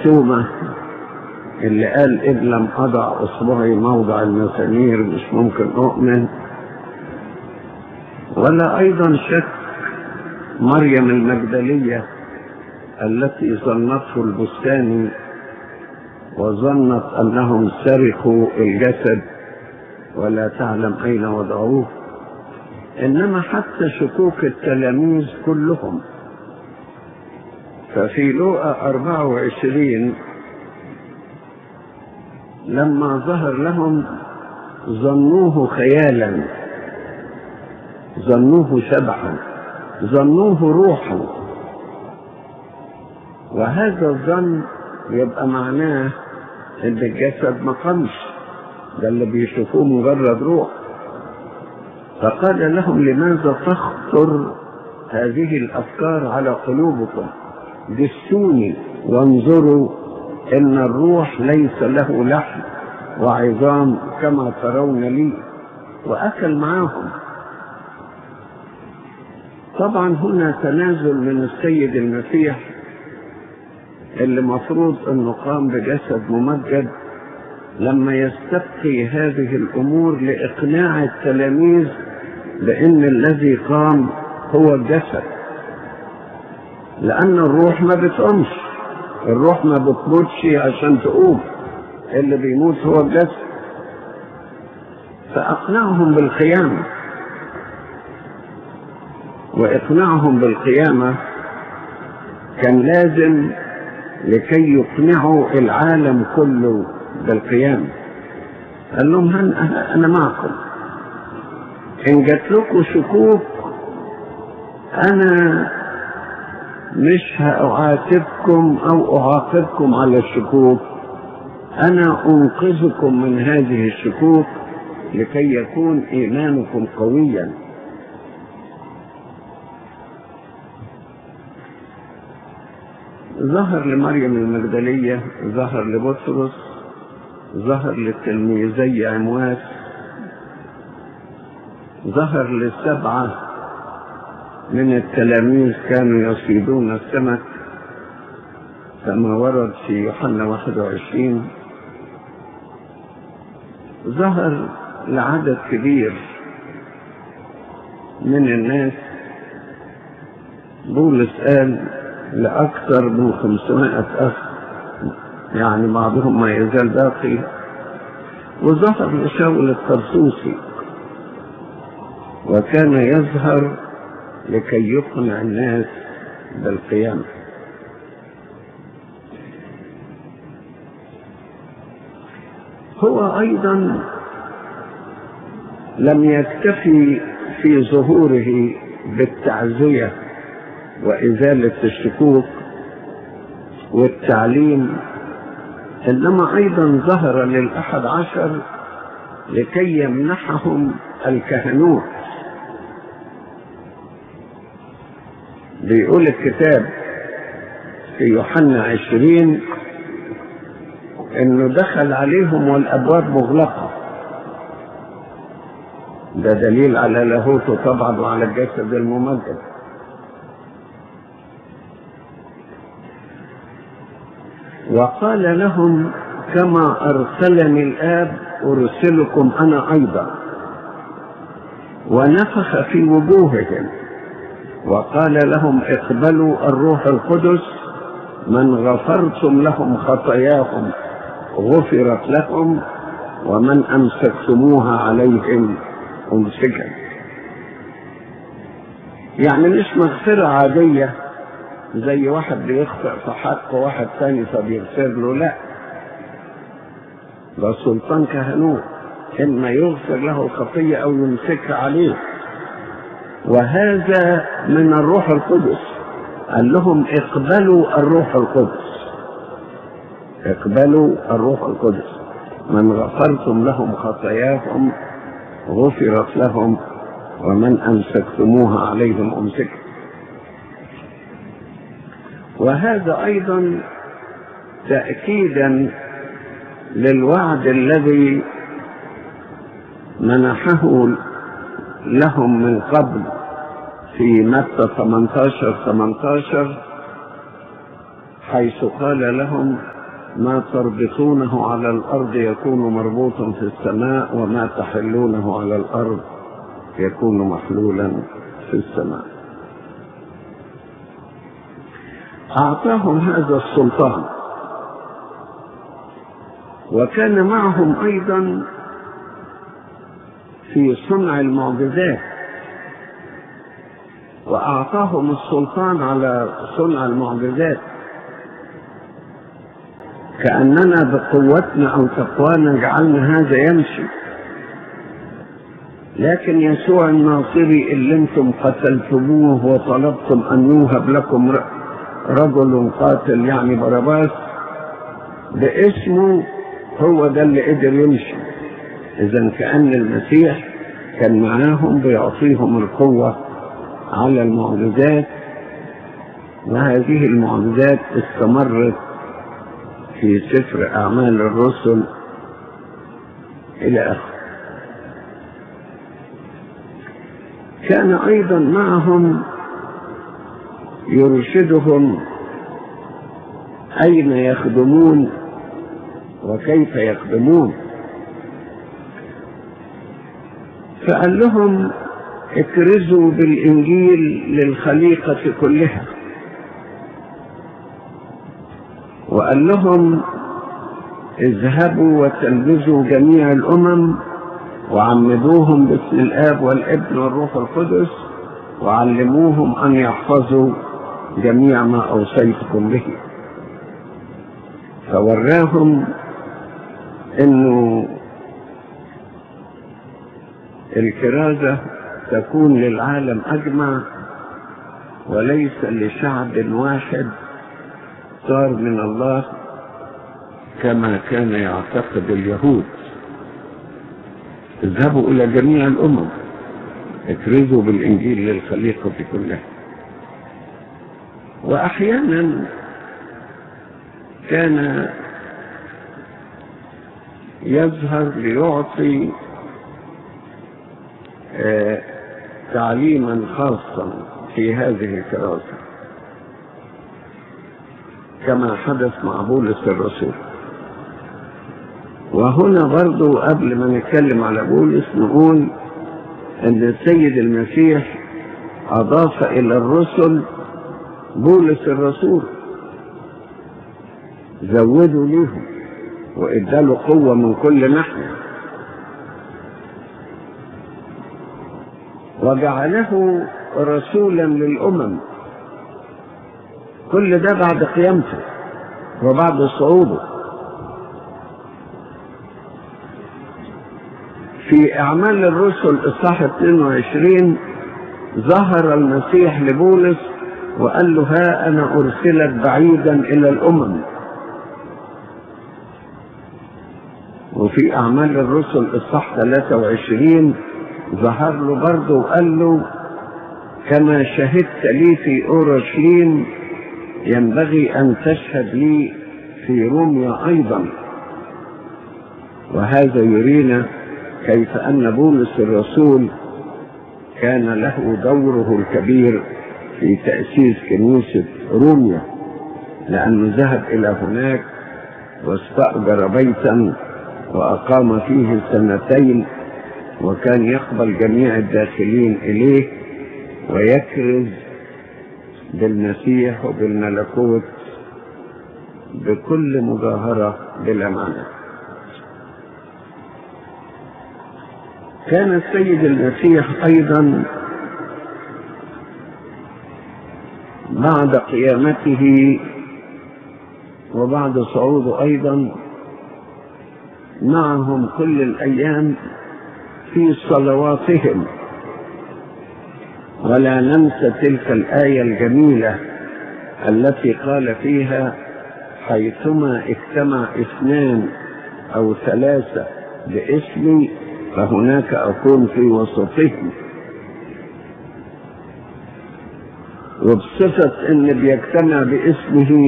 توما اللي قال إن لم أضع إصبعي موضع المسامير مش ممكن أؤمن، ولا أيضا شك مريم المجدلية التي ظنته البستاني وظنت أنهم سرقوا الجسد ولا تعلم أين وضعوه. إنما حتى شكوك التلاميذ كلهم، ففي لوقا 24 لما ظهر لهم ظنوه خيالا، ظنوه شبحا، ظنوه روحا، وهذا الظن يبقى معناه ان الجسد ما قامش، ده اللي بيشوفوه مجرد روح. فقال لهم لماذا تخطر هذه الافكار على قلوبكم؟ دسوني وانظروا ان الروح ليس له لحم وعظام كما ترون لي. واكل معاهم. طبعا هنا تنازل من السيد المسيح اللي مفروض انه قام بجسد ممجد لما يستبقي هذه الامور لاقناع التلاميذ بان الذي قام هو الجسد، لان الروح ما بتقومش، الروح ما بتموتش عشان تقوم، اللي بيموت هو الجسد. فاقنعهم بالقيامه، واقناعهم بالقيامه كان لازم لكي يقنعوا العالم كله بالقيامة. قال لهم أنا معكم، إن جات لكم شكوك أنا مش هأعاتبكم أو أعاقبكم على الشكوك، أنا أنقذكم من هذه الشكوك لكي يكون إيمانكم قويا. ظهر لمريم المجدلية، ظهر لبطرس، ظهر للتلميذي عمواس، ظهر ل7 من التلاميذ كانوا يصيدون السمك كما ورد في يوحنا 21. ظهر لعدد كبير من الناس. بولس قال لأكثر من 500 أخ، يعني بعضهم ما يزال باقي. وظهر لشاول الطرسوسي، وكان يظهر لكي يقنع الناس بالقيامة. هو أيضا لم يكتفي في ظهوره بالتعزية وإزالة الشكوك والتعليم، إنما أيضا ظهر لل11 لكي يمنحهم الكهنوت. بيقول الكتاب في يوحنا 20 إنه دخل عليهم والأبواب مغلقة. ده دليل على لاهوته طبعا وعلى الجسد الممجد. وقال لهم كما أرسلني الآب أرسلكم أنا أيضا، ونفخ في وجوههم وقال لهم اقبلوا الروح القدس، من غفرتم لهم خطاياهم غفرت لهم، ومن أمسكتموها عليهم أمسكت. يعني مش مغفرة عادية زي واحد بيخطئ في حق واحد تاني فبيغفر له، لا، ده سلطان كهنوت، إما يغفر له الخطية أو يمسكها عليه. وهذا من الروح القدس. قال لهم اقبلوا الروح القدس، اقبلوا الروح القدس، من غفرتم لهم خطاياهم غفرت لهم، ومن أمسكتموها عليهم أمسكت. وهذا أيضا تأكيدا للوعد الذي منحه لهم من قبل في متى 18 18، حيث قال لهم: ما تربطونه على الأرض يكون مربوطا في السماء، وما تحلونه على الأرض يكون محلولا في السماء. أعطاهم هذا السلطان، وكان معهم أيضا في صنع المعجزات، وأعطاهم السلطان على صنع المعجزات، كأننا بقوتنا أو تقوانا جعلنا هذا يمشي. لكن يسوع الناصري اللي انتم قتلتموه وطلبتم أن يوهب لكم رجل قاتل، يعني باراباس، باسمه هو ده اللي قدر يمشي. إذن كأن المسيح كان معاهم بيعطيهم القوة على المعجزات، وهذه المعجزات استمرت في سفر أعمال الرسل إلى آخره. كان أيضا معهم يرشدهم أين يخدمون وكيف يخدمون، فقال لهم: اكرزوا بالإنجيل للخليقة كلها. وقال لهم: اذهبوا وتلبسوا جميع الأمم وعمدوهم باسم الآب والابن والروح القدس، وعلموهم أن يحفظوا جميع ما أوصيتكم به. فوراهم إنه الكرازة تكون للعالم أجمع وليس لشعب واحد صار من الله كما كان يعتقد اليهود. اذهبوا إلى جميع الأمم، اكرزوا بالإنجيل للخليقة كلها. وأحيانا كان يظهر ليعطي تعليما خاصا في هذه الكراسة، كما حدث مع بولس الرسول. وهنا برضو قبل ما نتكلم على بولس نقول ان السيد المسيح اضاف الى الرسل بولس الرسول، زودوا ليهم واداله قوة من كل ناحية، وجعله رسولا للأمم. كل ده بعد قيامته وبعد صعوده. في أعمال الرسل إصحاح 22 ظهر المسيح لبولس وقال له: ها أنا أرسلك بعيدا إلى الأمم. وفي أعمال الرسل إصحاح 23 ظهر له برضه وقال له: كما شهدت لي في أورشليم ينبغي أن تشهد لي في روميا أيضا. وهذا يرينا كيف أن بولس الرسول كان له دوره الكبير في تأسيس كنيسة روميا، لأنه ذهب إلى هناك واستأجر بيتا وأقام فيه 2 سنين، وكان يقبل جميع الداخلين إليه ويكرز بالمسيح وبالملكوت بكل مجاهرة بلا معنى. كان السيد المسيح أيضا بعد قيامته وبعد صعوده أيضا معهم كل الأيام في صلواتهم. ولا ننسى تلك الآية الجميلة التي قال فيها: حيثما اجتمع 2 أو 3 باسمي فهناك أكون في وسطهم. وبصفة ان بيجتمع باسمه